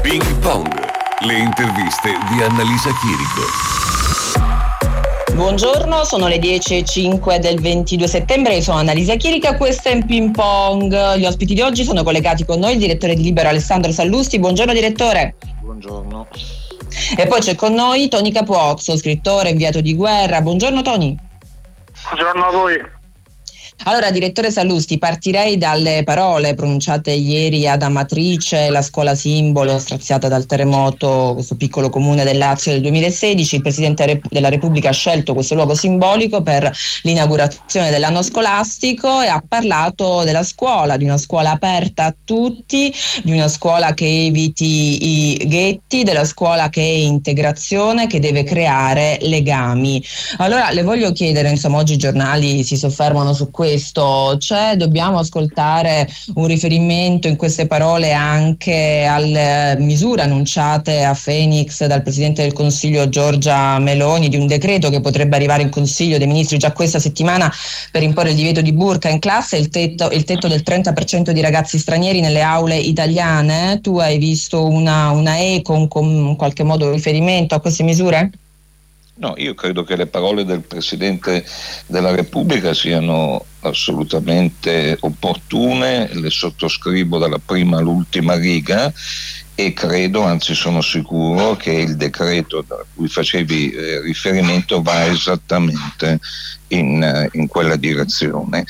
Ping Pong, le interviste di Annalisa Chirico. Buongiorno, sono le 10:05 del 22 settembre, io sono Annalisa Chirica, questo è in Ping Pong. Gli ospiti di oggi sono collegati con noi il direttore di Libero Alessandro Sallusti. Buongiorno direttore. Buongiorno. E poi c'è con noi Toni Capuozzo, scrittore, inviato di guerra. Buongiorno Toni. Buongiorno a voi. Allora, direttore Sallusti, partirei dalle parole pronunciate ieri ad Amatrice, la scuola simbolo straziata dal terremoto, questo piccolo comune del Lazio del 2016. Il Presidente della Repubblica ha scelto questo luogo simbolico per l'inaugurazione dell'anno scolastico e ha parlato della scuola, di una scuola aperta a tutti, di una scuola che eviti i ghetti, della scuola che è integrazione, che deve creare legami. Allora, le voglio chiedere, insomma, oggi i giornali si soffermano su questo. Dobbiamo ascoltare un riferimento in queste parole anche alle misure annunciate a Phoenix dal Presidente del Consiglio Giorgia Meloni, di un decreto che potrebbe arrivare in Consiglio dei Ministri già questa settimana per imporre il divieto di burka in classe e il tetto del 30% di ragazzi stranieri nelle aule italiane. Tu hai visto una eco, in qualche modo riferimento a queste misure? No, io credo che le parole del Presidente della Repubblica siano assolutamente opportune, le sottoscrivo dalla prima all'ultima riga e credo, anzi sono sicuro, che il decreto a cui facevi riferimento va esattamente in quella direzione.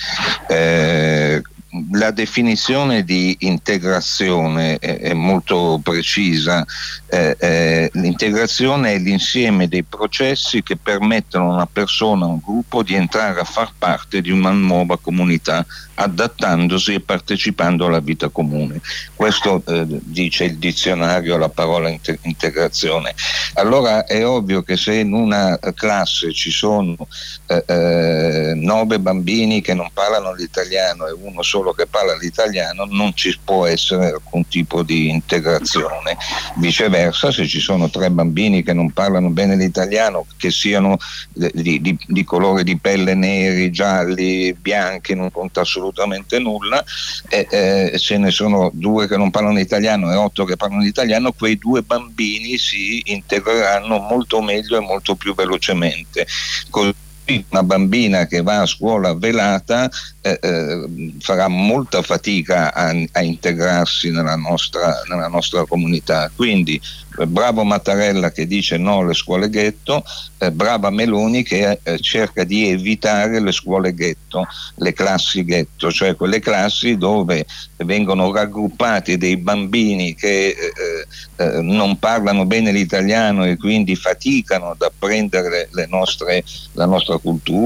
La definizione di integrazione è molto precisa. L'integrazione è l'insieme dei processi che permettono a una persona, a un gruppo, di entrare a far parte di una nuova comunità, adattandosi e partecipando alla vita comune. Questo dice il dizionario alla parola integrazione. Allora è ovvio che se in una classe ci sono 9 bambini che non parlano l'italiano e uno solo che parla l'italiano, non ci può essere alcun tipo di integrazione. Viceversa, se ci sono 3 bambini che non parlano bene l'italiano, che siano di colore di pelle neri, gialli, bianchi, non conta assolutamente nulla, se ne sono 2 che non parlano italiano e 8 che parlano italiano, quei 2 bambini si integreranno molto meglio e molto più velocemente. Una bambina che va a scuola velata farà molta fatica a integrarsi nella nostra comunità. Quindi bravo Mattarella che dice no alle scuole ghetto, brava Meloni che cerca di evitare le scuole ghetto, le classi ghetto, cioè quelle classi dove vengono raggruppati dei bambini che non parlano bene l'italiano e quindi faticano ad apprendere la nostra cultura,